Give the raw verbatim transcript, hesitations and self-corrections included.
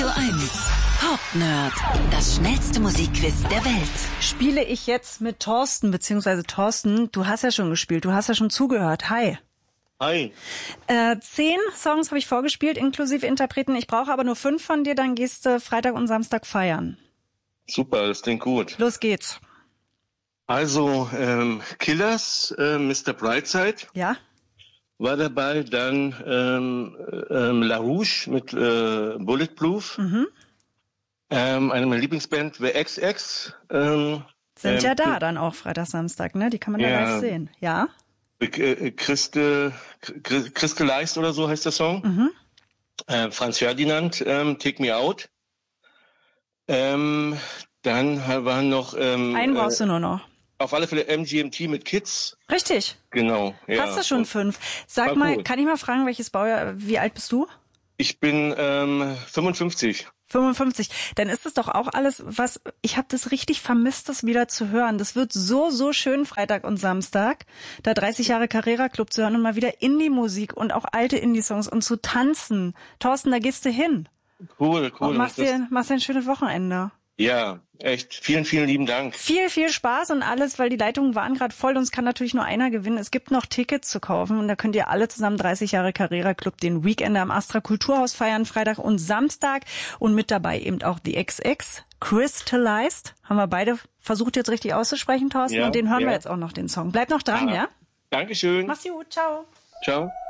Radio eins. Pop Nerd. Das schnellste Musikquiz der Welt. Spiele ich jetzt mit Thorsten, beziehungsweise Thorsten, du hast ja schon gespielt, du hast ja schon zugehört. Hi. Hi. Äh, zehn Songs habe ich vorgespielt, inklusive Interpreten. Ich brauche aber nur fünf von dir, dann gehst du Freitag und Samstag feiern. Super, das klingt gut. Los geht's. Also, ähm, Killers, äh, Mister Brightside. Ja? War dabei, dann ähm, ähm, La Rouge mit äh, Bulletproof. Mhm. Ähm, eine meiner Lieblingsband, The X X. Ähm, Sind ähm, ja da dann auch Freitag, Samstag, ne? Die kann man ja Ja. live sehen. Ja? Äh, Christe, Crystallized oder so heißt der Song. Mhm. Äh, Franz Ferdinand, ähm, Take Me Out. Ähm, dann waren noch... Ähm, Einen brauchst äh, du nur noch. Auf alle Fälle M G M T mit Kids. Richtig. Genau. Ja. Hast du schon fünf? Sag War mal, gut. kann ich mal fragen, welches Baujahr, wie alt bist du? Ich bin ähm, fünfundfünfzig. fünfundfünfzig. Dann ist es doch auch alles, was, ich habe das richtig vermisst, das wieder zu hören. Das wird so, so schön Freitag und Samstag, da dreißig Jahre Carrera Club zu hören und mal wieder Indie-Musik und auch alte Indie-Songs und zu tanzen. Thorsten, da gehst du hin. Cool, cool. Und machst Das- dir, machst dir ein schönes Wochenende. Ja, echt. Vielen, vielen lieben Dank. Viel, viel Spaß und alles, weil die Leitungen waren gerade voll und es kann natürlich nur einer gewinnen. Es gibt noch Tickets zu kaufen und da könnt ihr alle zusammen dreißig Jahre Carrera Club den Weekender am Astra Kulturhaus feiern, Freitag und Samstag. Und mit dabei eben auch die X X, Crystallized. Haben wir beide versucht jetzt richtig auszusprechen, Thorsten. Ja, und den hören ja. wir jetzt auch noch, den Song. Bleib noch dran, Ah. ja? Dankeschön. Mach's gut, ciao. Ciao.